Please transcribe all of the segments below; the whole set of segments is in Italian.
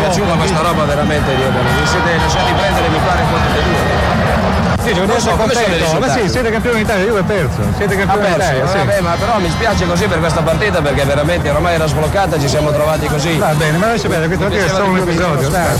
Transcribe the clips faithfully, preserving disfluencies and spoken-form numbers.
piaciuta questa roba veramente, Dio buono. Vi siete lasciati prendere, mi pare, con tutte e due. Sì, devo essere contento. Ma sì, siete campioni d'Italia, io ho perso. Siete campioni d'Italia, sì. Vabbè, ma però mi spiace così per questa partita perché veramente ormai era sbloccata, ci siamo trovati così. Va bene, ma lascia bene, questa partita è solo un episodio, dai.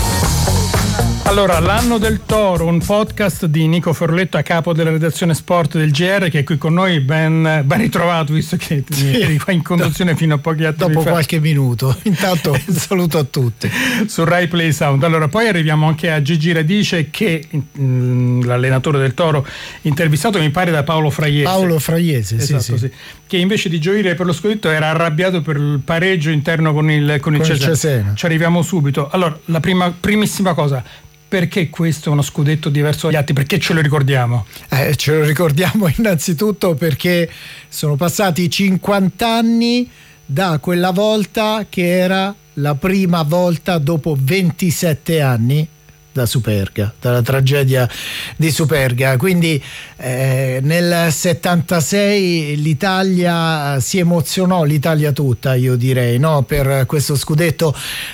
Allora, l'anno del Toro, un podcast di Nico Forletto, a capo della redazione sport del G R, che è qui con noi. Ben, ben ritrovato, visto che sì. eri qua in conduzione fino a pochi attimi dopo fa. Qualche minuto. Intanto un saluto a tutti su Rai Play Sound. Allora, poi arriviamo anche a Gigi Radice, che mh, l'allenatore del Toro, intervistato mi pare da Paolo Fraiese. Paolo Fraiese, esatto, sì, sì. sì. Che invece di gioire per lo scudetto era arrabbiato per il pareggio interno con il, con il con Cesena. Cesena. Ci arriviamo subito. Allora, la prima, primissima cosa. Perché questo è uno scudetto diverso dagli altri? Perché ce lo ricordiamo? Eh, ce lo ricordiamo innanzitutto perché sono passati cinquanta anni da quella volta che era la prima volta dopo ventisette anni da Superga, dalla tragedia di Superga. Quindi eh, nel settantasei l'Italia si emozionò, l'Italia tutta, io direi, no? Per questo scudetto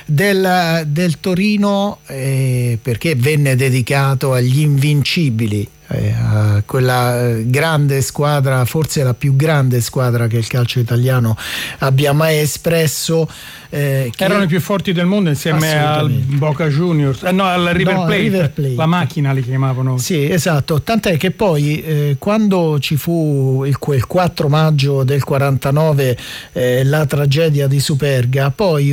del, del Torino, eh, perché venne dedicato agli invincibili, eh, a quella grande squadra, forse la più grande squadra che il calcio italiano abbia mai espresso. Eh, che erano i più forti del mondo insieme al Boca Juniors, eh, no, al River, no, Plate, River Plate, la macchina li chiamavano. Sì, esatto, tant'è che poi eh, quando ci fu il, quel quattro maggio del quarantanove eh, la tragedia di Superga, poi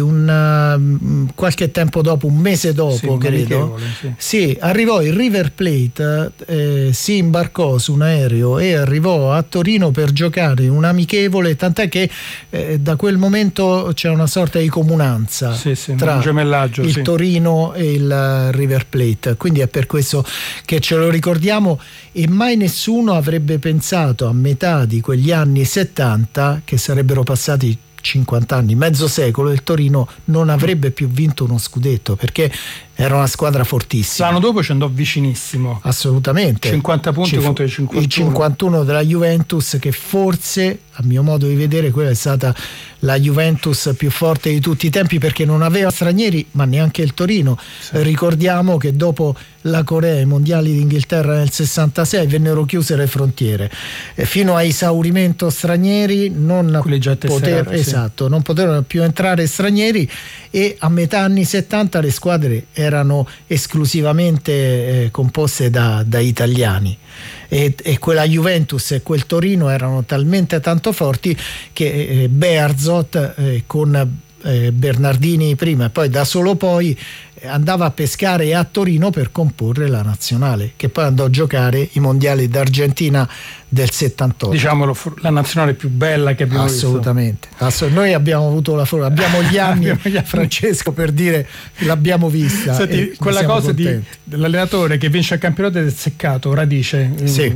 un uh, qualche tempo dopo, un mese dopo, sì, credo, sì. sì, arrivò il River Plate, eh, si imbarcò su un aereo e arrivò a Torino per giocare un amichevole, tant'è che eh, da quel momento c'è una sorta di comunanza sì, sì, tra un gemellaggio, il sì. Torino e il River Plate, quindi è per questo che ce lo ricordiamo, e mai nessuno avrebbe pensato a metà di quegli anni settanta che sarebbero passati cinquanta anni, mezzo secolo, il Torino non avrebbe più vinto uno scudetto, perché era una squadra fortissima. L'anno dopo ci andò vicinissimo, assolutamente, cinquanta punti fu, contro i cinquantuno. I cinquantuno della Juventus, che forse, a mio modo di vedere, quella è stata la Juventus più forte di tutti i tempi, perché non aveva stranieri, ma neanche il Torino. Sì. Ricordiamo che dopo la Corea, i mondiali d'Inghilterra nel sessantasei, vennero chiuse le frontiere e fino a esaurimento stranieri non, poter, esatto, non poterono più entrare stranieri, e a metà anni settanta le squadre erano esclusivamente eh, composte da, da italiani, e, e quella Juventus e quel Torino erano talmente tanto forti che eh, Bearzot eh, con eh, Bernardini prima e poi da solo poi andava a pescare a Torino per comporre la nazionale, che poi andò a giocare i mondiali d'Argentina del settantotto. Diciamolo, la nazionale più bella che abbiamo assolutamente, visto. Assolutamente. Noi abbiamo avuto la fortuna, abbiamo gli anni, Francesco, per dire l'abbiamo vista. Senti, quella cosa di, dell'allenatore che vince il campionato ed è seccato, Radice, sì.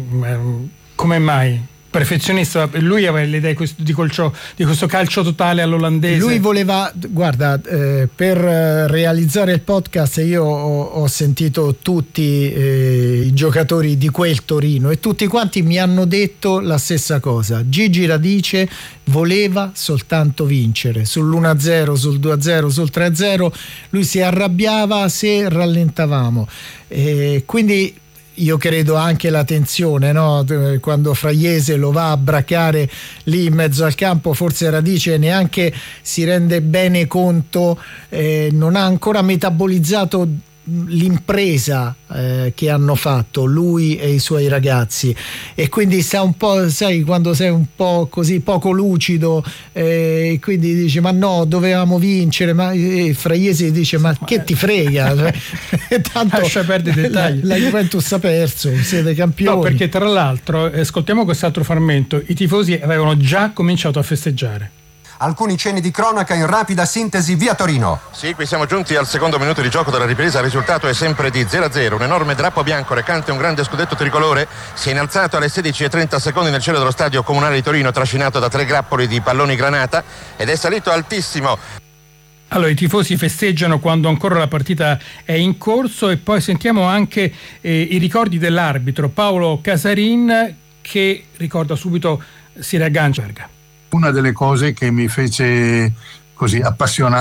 Come mai? Perfezionista, lui aveva l'idea di questo, di, colcio, di questo calcio totale all'olandese. Lui voleva, guarda, eh, per realizzare il podcast io ho, ho sentito tutti eh, i giocatori di quel Torino e tutti quanti mi hanno detto la stessa cosa. Gigi Radice voleva soltanto vincere, sull'uno a zero, sul due a zero, sul tre a zero lui si arrabbiava se rallentavamo, eh, quindi io credo anche la tensione, no? Quando Fraiese lo va a bracare lì in mezzo al campo, forse Radice neanche si rende bene conto, eh, non ha ancora metabolizzato l'impresa eh, che hanno fatto lui e i suoi ragazzi, e quindi sta un po', sai, quando sei un po' così poco lucido, e eh, quindi dice ma no, dovevamo vincere, ma eh, Fraiese dice ma che ti frega, cioè, tanto lascia perdere i dettagli. La, la Juventus ha perso, siete campioni. No, perché tra l'altro, ascoltiamo quest'altro frammento, i tifosi avevano già cominciato a festeggiare. Alcuni cenni di cronaca in rapida sintesi via Torino. Sì, qui siamo giunti al secondo minuto di gioco della ripresa, il risultato è sempre di zero a zero. Un enorme drappo bianco recante un grande scudetto tricolore si è innalzato alle sedici e trenta secondi nel cielo dello stadio comunale di Torino, trascinato da tre grappoli di palloni granata, ed è salito altissimo. Allora, i tifosi festeggiano quando ancora la partita è in corso, e poi sentiamo anche eh, i ricordi dell'arbitro Paolo Casarin, che ricorda subito, si riaggancia. Una delle cose che mi fece così appassionare